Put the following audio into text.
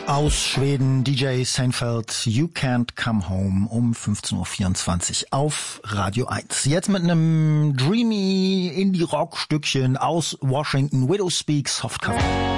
Aus Schweden, DJ Seinfeld, You Can't Come Home um 15.24 Uhr auf Radio 1. Jetzt mit einem dreamy Indie-Rock-Stückchen aus Washington, Widow Speak Softcover.